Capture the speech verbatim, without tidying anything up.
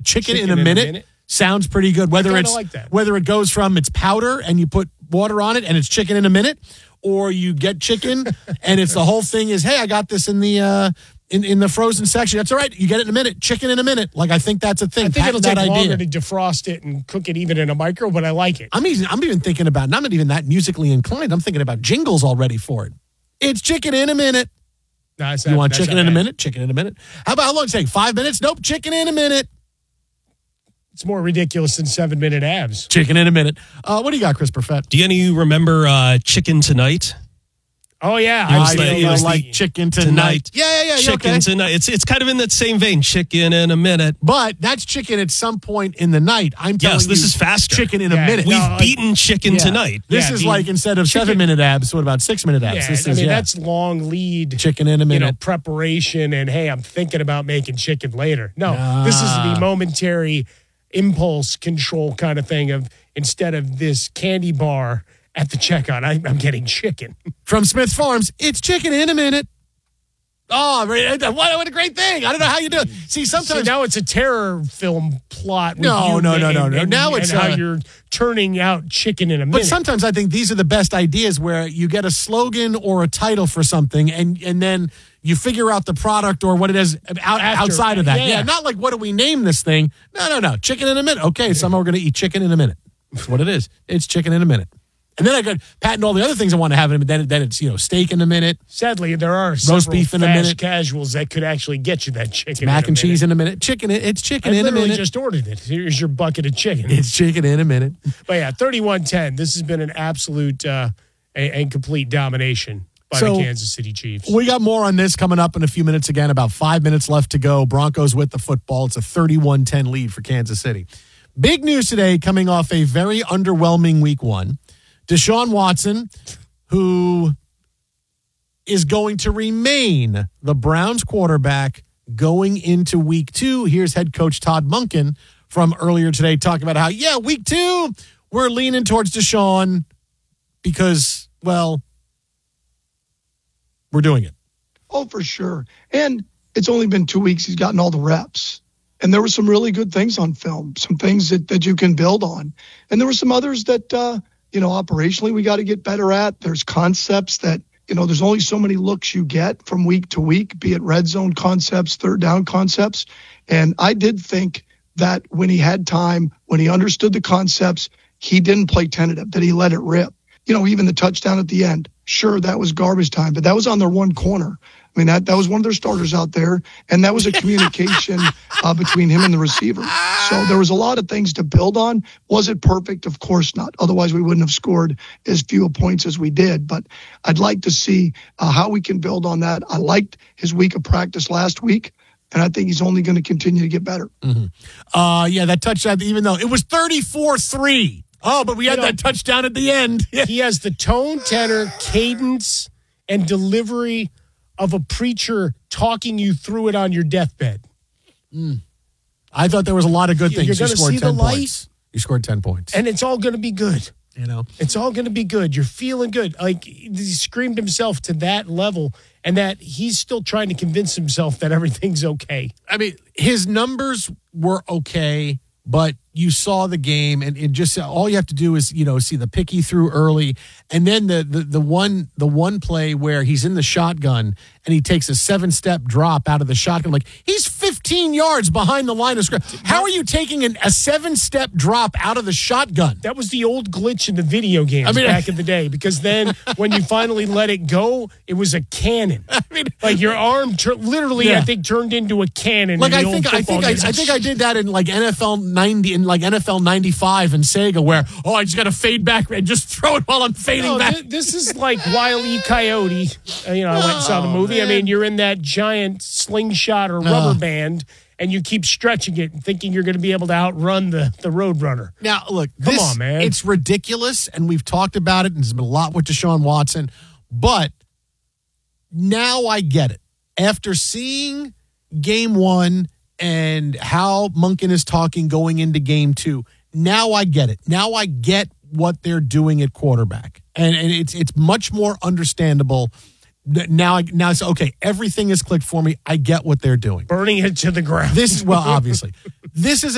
chicken, chicken in, a, in minute a minute sounds pretty good. Whether it's like that. whether it goes from it's powder and you put water on it and it's chicken in a minute, or you get chicken and it's the whole thing is, hey, I got this in the uh, in, in the frozen section. That's all right. You get it in a minute. Chicken in a minute. Like, I think that's a thing. I think Patent it'll take that longer idea. to defrost it and cook it even in a micro, but I like it. I'm even, I'm even thinking about, and I'm not even that musically inclined. I'm thinking about jingles already for it. It's chicken in a minute. No, you not, want chicken in bad. a minute? Chicken in a minute. How about how long it's take? Five minutes? Nope. Chicken in a minute. It's more ridiculous than seven-minute abs. Chicken in a minute. Uh, what do you got, Chris Perfett? Do any of you remember uh, Chicken Tonight? Oh, yeah. I, I feel the, it was like the, chicken tonight. tonight. Yeah, yeah, yeah. Chicken okay. tonight. It's it's kind of in that same vein. Chicken in a minute. But that's chicken at some point in the night. I'm telling Yes, this you, is faster. Chicken in Yeah, a minute. We've No, like- beaten chicken Yeah. tonight. This Yeah, is the like instead of chicken- seven minute abs, what about six minute abs? Yeah, this I is mean, yeah. that's long lead. chicken in a You minute. know, preparation and, hey, I'm thinking about making chicken later. No, this is Nah. the momentary impulse control kind of thing of instead of this candy bar at the checkout, I, I'm getting chicken. From Smith Farms, it's chicken in a minute. Oh, what, what a great thing. I don't know how you do it. See, So sometimes now it's a terror film plot. With No, you no, no, and- no, no. and- Now and it's, how uh, you're turning out chicken in a But minute. sometimes I think these are the best ideas where you get a slogan or a title for something and and then you figure out the product or what it is out, After. outside of that. Yeah. Yeah, not like what do we name this thing? No, no, no. Chicken in a minute. Okay, somehow we're going to eat chicken in a minute. That's what it is. It's chicken in a minute. And then I got patent all the other things I want to have in it. Then, then it's, you know, steak in a minute, Sadly, there are roast several beef in a fast minute, casuals that could actually get you that chicken. mac in a and cheese minute. in a minute, chicken. It's chicken I in a literally minute. just ordered it. Here's your bucket of chicken. It's chicken in a minute. But yeah, thirty-one ten. This has been an absolute uh, and, and complete domination by So, the Kansas City Chiefs. We got more on this coming up in a few minutes. Again, about five minutes left to go. Broncos with the football. It's a thirty-one ten lead for Kansas City. Big news today coming off a very underwhelming week one. Deshaun Watson, who is going to remain the Browns quarterback going into week two. Here's head coach Todd Monken from earlier today talking about how, yeah, week two, we're leaning towards Deshaun because, well, we're doing it. Oh, for sure. And it's only been two weeks. He's gotten all the reps. And there were some really good things on film, some things that, that you can build on. And there were some others that, uh, you know, operationally we got to get better at. There's concepts that, you know, there's only so many looks you get from week to week, be it red zone concepts, third down concepts. And I did think that when he had time, when he understood the concepts, he didn't play tentative, that he let it rip. You know, even the touchdown at the end, sure, that was garbage time, but that was on their one corner. I mean, that, that was one of their starters out there, and that was a communication uh, between him and the receiver. So there was a lot of things to build on. Was it perfect? Of course not. Otherwise, we wouldn't have scored as few points as we did. But I'd like to see uh, how we can build on that. I liked his week of practice last week, and I think he's only going to continue to get better. Mm-hmm. Uh, yeah, that touchdown, even though it was thirty-four three. Oh, but we had You know, that touchdown at the end. He has the tone, tenor, cadence, and delivery of a preacher talking you through it on your deathbed. Mm. I thought there was a lot of good You're things. You gonna scored see the ten light. points. You scored ten points. And it's all going to be good. You know, It's all going to be good. You're feeling good. Like he screamed himself to that level, and that he's still trying to convince himself that everything's okay. I mean, his numbers were okay, but you saw the game, and it just all you have to do is, you know, see the pick he threw early, and then the the the one the one play where he's in the shotgun and he takes a seven step drop out of the shotgun. Like, he's fifteen yards behind the line of scrimmage. How are you taking an, a seven step drop out of the shotgun? That was the old glitch in the video games I mean, back in the day, because then when you finally let it go, it was a cannon. I mean, Like your arm tur- literally, Yeah. I think, turned into a cannon. Like in I the old think I football think I, games. I think I did that in like N F L ninety in like N F L ninety-five and Sega, where oh I just got to fade back and just throw it while I'm fading No, back. thi- this is like Wile E. Coyote. Uh, you know, I went and saw the Oh, movie. I man. mean, you're in that giant slingshot or rubber band, and you keep stretching it and thinking you're going to be able to outrun the, the road runner. Now, look, Come this, on, man. It's ridiculous, and we've talked about it, and there's been a lot with Deshaun Watson, but now I get it. After seeing game one and how Monken is talking going into game two, now I get it. Now I get what they're doing at quarterback, and, and it's it's much more understandable. Now, I, now it's okay. Everything is clicked for me. I get what they're doing. Burning it to the ground. This is, well, obviously, this is